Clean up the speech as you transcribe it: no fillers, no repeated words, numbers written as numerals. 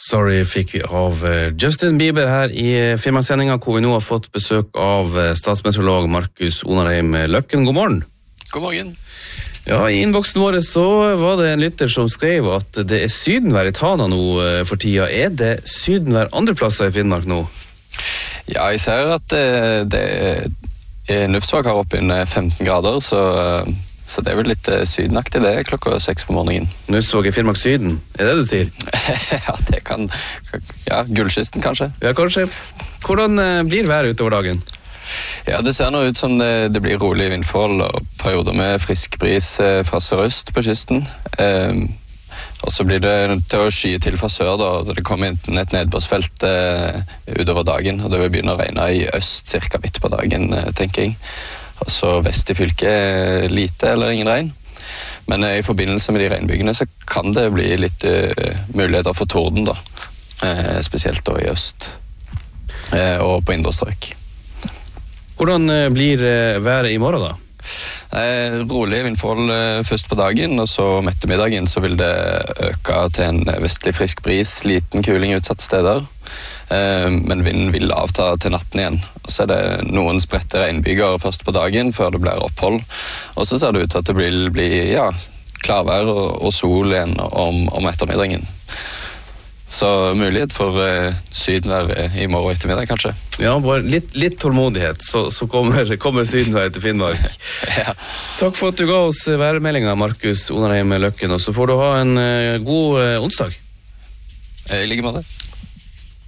Sorry fikk vi av Justin Bieber her i firmasendingen, hvor vi nå har fått besøk av statsmeteorolog Markus Onarheim Løkken. God morgen. God morgen. Ja, i innboksen vår så var det en lytter som skrev at det er sydenvær i Tana nå for tida. Er det sydenvær andre plasser i Finnmark nå? Ja, jeg ser at det Nufsvåg har oppe under 15 grader, så det er vel litt sydenaktig det, klokka 6 på morgenen. Nufsvåg i Finnmark Syden, er det du sier? Ja, det kan... Ja, Gullkysten kanskje. Ja, kanskje. Hvordan blir været utover dagen? Ja, det ser nå ut som det blir rolig vindforhold og perioder med frisk bris fra sørøst på kysten. Og så blir det til å skye til fra sør da, så det kommer enten et nedbørsfelt utover dagen, og det vil begynne å regne i øst cirka midt på dagen, tenker jeg. Og så vest i fylket lite eller ingen regn. Men i forbindelse med de regnbygene så kan det bli litt muligheter for torden da. Spesielt da i øst og på indre strøk. Hvordan blir været i morgen da? Rolig vindforhold først på dagen, og så om ettermiddagen så vil det øke til en vestlig frisk bris, liten kuling utsatte steder. Men vinden vil avta til natten igjen. Og så er det noen spredte regnbyger først på dagen før det blir opphold. Og så ser det ut til at det vil bli klarvær og sol igjen om ettermiddagen. Så mulighet for sydenvær i morgen ettermiddag, kanskje. Ja, bare litt tålmodighet, så kommer sydenvær til Finnmark. Ja. Takk for at du ga oss værmeldingen, Markus Onarheim Løkken, og så får du ha en god onsdag. I like måte.